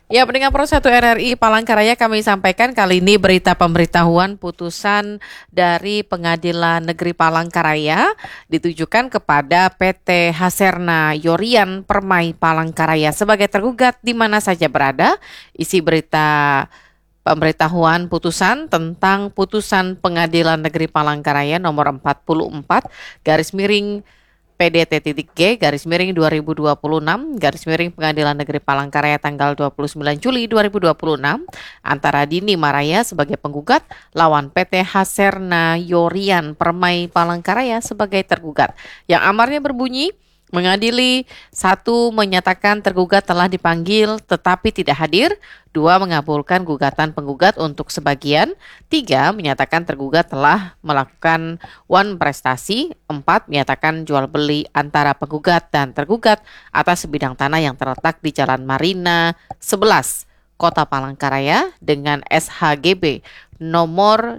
Ya, pendengar Pro 1 RRI Palangkaraya, kami sampaikan kali ini berita pemberitahuan putusan dari Pengadilan Negeri Palangkaraya ditujukan kepada PT Haserna Yorian Permai Palangkaraya sebagai tergugat di mana saja berada. Isi berita pemberitahuan putusan tentang putusan Pengadilan Negeri Palangkaraya nomor 44 garis miring PDT.G garis miring 2026 garis miring Pengadilan Negeri Palangkaraya tanggal 29 Juli 2026 antara Dini Maraya sebagai penggugat lawan PT Haserna Yorian Permai Palangkaraya sebagai tergugat. Yang amarnya berbunyi mengadili, 1. Menyatakan tergugat telah dipanggil tetapi tidak hadir. 2. Mengabulkan gugatan penggugat untuk sebagian. 3. Menyatakan tergugat telah melakukan one prestasi. 4. Menyatakan jual beli antara penggugat dan tergugat atas sebidang tanah yang terletak di Jalan Marina 11, Kota Palangkaraya dengan SHGB nomor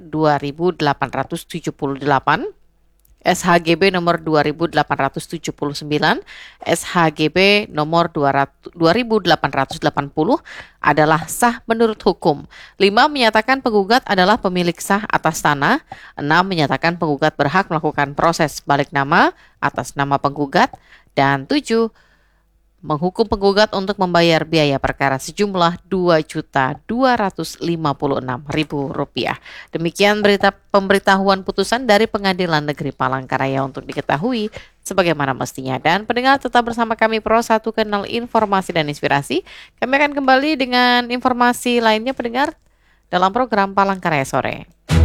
2878, SHGB nomor 2879, SHGB nomor 2880 adalah sah menurut hukum. 5. Menyatakan penggugat adalah pemilik sah atas tanah. 6. Menyatakan penggugat berhak melakukan proses balik nama atas nama penggugat. Dan 7. Menghukum penggugat untuk membayar biaya perkara sejumlah Rp2.256.000. Demikian berita pemberitahuan putusan dari Pengadilan Negeri Palangkaraya untuk diketahui sebagaimana mestinya. Dan pendengar tetap bersama kami Pro 1 Kanal Informasi dan Inspirasi. Kami akan kembali dengan informasi lainnya pendengar dalam program Palangkaraya Sore.